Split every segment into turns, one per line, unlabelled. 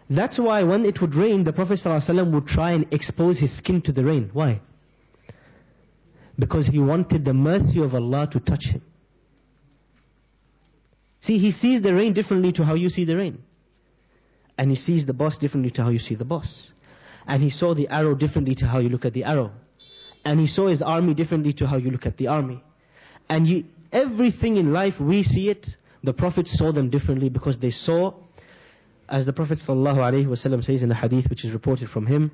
That's why when it would rain, the Prophet ﷺ would try and expose his skin to the rain. Why? Because he wanted the mercy of Allah to touch him. See, he sees the rain differently to how you see the rain. And he sees the boss differently to how you see the boss. And he saw the arrow differently to how you look at the arrow. And he saw his army differently to how you look at the army. And everything in life, we see it. The Prophets saw them differently because they saw, as the Prophet ﷺ says in a hadith which is reported from him,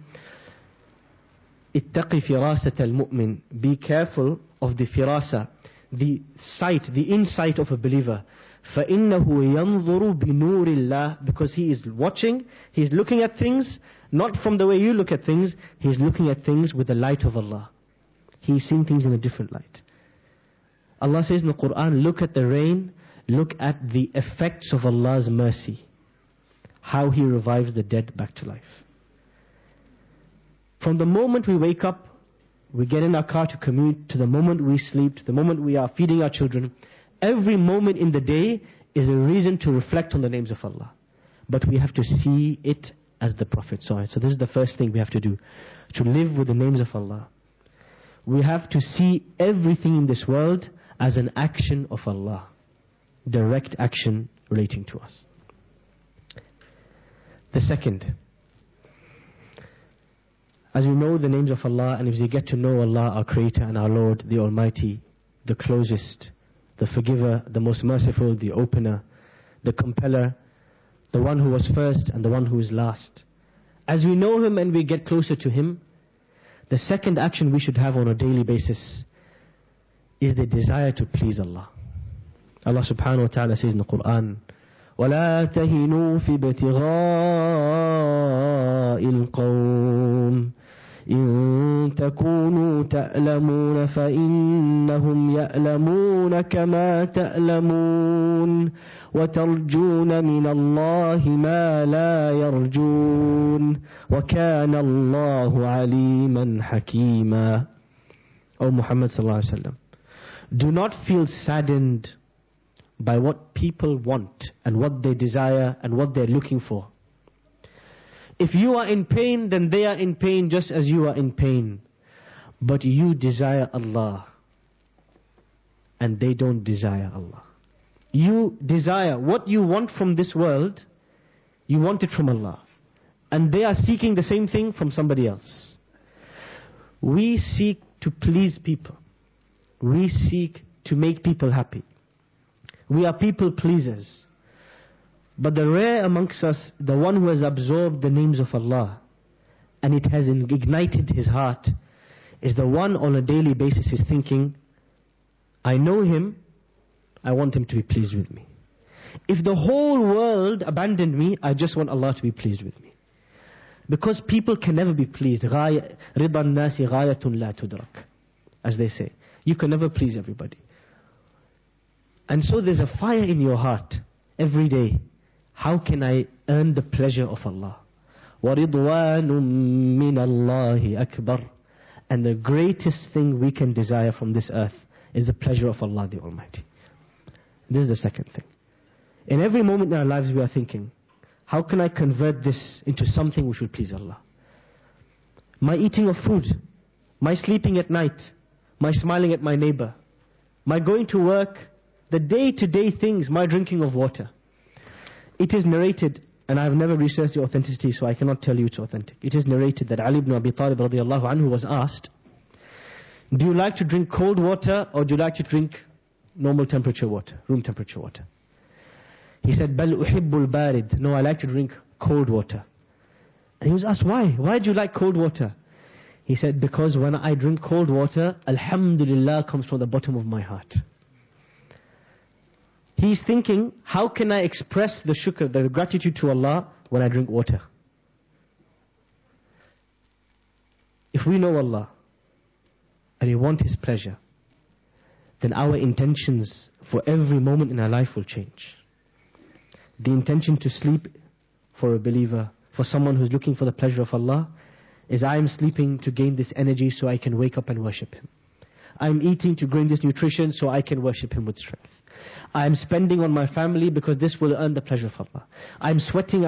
اتقي فراسة المؤمن, be careful of the firasa, the sight, the insight of a believer. فَإِنَّهُ يَنْظُرُ بِنُورِ اللَّهِ, because he is watching, he is looking at things, not from the way you look at things, he is looking at things with the light of Allah. He is seeing things in a different light. Allah says in the Quran, look at the rain, look at the effects of Allah's mercy. How He revives the dead back to life. From the moment we wake up, we get in our car to commute, to the moment we sleep, to the moment we are feeding our children, every moment in the day is a reason to reflect on the names of Allah. But we have to see it as the Prophet saw it. So this is the first thing we have to do, to live with the names of Allah. We have to see everything in this world as an action of Allah, direct action relating to us. The second, as you know the names of Allah, and as you get to know Allah, our Creator and our Lord, the Almighty, the closest, the forgiver, the most merciful, the opener, the compeller, the one who was first and the one who is last. As we know Him and we get closer to Him, the second action we should have on a daily basis is the desire to please Allah. Allah subhanahu wa ta'ala says in the Quran, وَلَا تَهِنُوا فِي ابْتِغَاءِ الْقَوْمِ إِن تَكُونُوا تَأْلَمُونَ فَإِنَّهُمْ يَأْلَمُونَ كَمَا تَأْلَمُونَ وَتَرْجُونَ مِنَ اللَّهِ مَا لَا يَرْجُونَ وَكَانَ اللَّهُ عَلِيمًا حَكِيمًا. O Muhammad sallallahu alaihi wasallam, do not feel saddened by what people want and what they desire and what they're looking for. If you are in pain, then they are in pain just as you are in pain. But you desire Allah, and they don't desire Allah. You desire what you want from this world, you want it from Allah. And they are seeking the same thing from somebody else. We seek to please people. We seek to make people happy. We are people pleasers. But the rare amongst us, the one who has absorbed the names of Allah and it has ignited his heart, is the one on a daily basis is thinking, I know Him, I want Him to be pleased with me. If the whole world abandoned me, I just want Allah to be pleased with me. Because people can never be pleased. رِضَى النَّاسِ غَايَةٌ لَا تُدْرَكَ, as they say. You can never please everybody. And so there's a fire in your heart every day. How can I earn the pleasure of Allah? وَرِضْوَانٌ مِّنَ اللَّهِ أَكْبَرُ. And the greatest thing we can desire from this earth is the pleasure of Allah the Almighty. This is the second thing. In every moment in our lives we are thinking, how can I convert this into something which will please Allah? My eating of food, my sleeping at night, my smiling at my neighbor, my going to work, the day-to-day things, my drinking of water. It is narrated, and I have never researched the authenticity, so I cannot tell you it's authentic. It is narrated that Ali ibn Abi Talib radiallahu anhu was asked, do you like to drink cold water or do you like to drink normal temperature water, room temperature water? He said, بَلْ أُحِبُّ الْبَارِدِ. No, I like to drink cold water. And he was asked, why? Why do you like cold water? He said, because when I drink cold water, Alhamdulillah comes from the bottom of my heart. He's thinking, how can I express the shukr, the gratitude to Allah when I drink water? If we know Allah and we want His pleasure, then our intentions for every moment in our life will change. The intention to sleep for a believer, for someone who's looking for the pleasure of Allah, is I am sleeping to gain this energy so I can wake up and worship Him. I'm eating to gain this nutrition so I can worship Him with strength. I'm spending on my family because this will earn the pleasure of Allah. I'm sweating